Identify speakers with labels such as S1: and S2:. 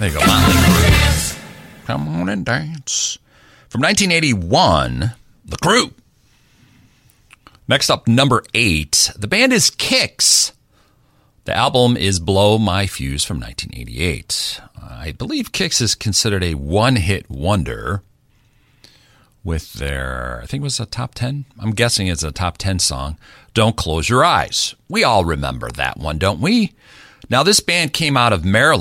S1: There you go, Motley Crue. Come on and dance. From 1981, The Crew. Next up, number 8. The band is Kix. The album is Blow My Fuse from 1988. I believe Kix is considered a one-hit wonder with their, I think it was a top 10. I'm guessing it's a top 10 song, Don't Close Your Eyes. We all remember that one, don't we? Now, this band came out of Maryland.